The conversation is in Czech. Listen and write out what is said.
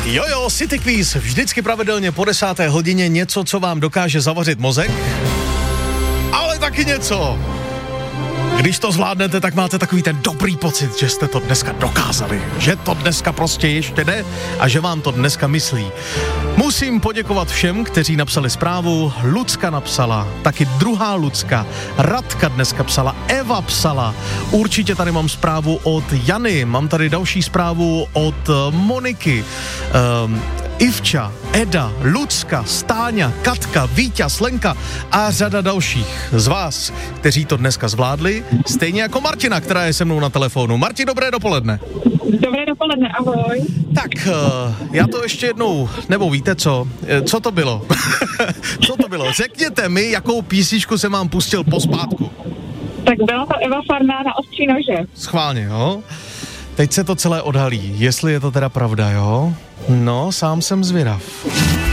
Jojo, City Quiz, vždycky pravidelně po 10. hodině něco, co vám dokáže zavařit mozek, ale taky něco. Když to zvládnete, tak máte takový ten dobrý pocit, že jste to dneska dokázali, že to dneska prostě ještě jde a že vám to dneska myslí. Musím poděkovat všem, kteří napsali zprávu. Lucka napsala, taky druhá Lucka, Radka dneska psala, Eva psala, určitě tady mám zprávu od Jany, mám tady další zprávu od Moniky, Ivča, Eda, Lucka, Stáňa, Katka, Víťa, Lenka a řada dalších z vás, kteří to dneska zvládli, stejně jako Martina, která je se mnou na telefonu. Marti, dobré dopoledne. Dobré dopoledne, ahoj. Tak, já to ještě jednou, nebo víte co? Co to bylo? Co to bylo? Řekněte mi, jakou písničku jsem vám pustil pospátku. Tak byla to Eva Farná na Ostří nože. Schválně, jo? Teď se to celé odhalí, jestli je to teda pravda, jo? No, sám jsem zvědav.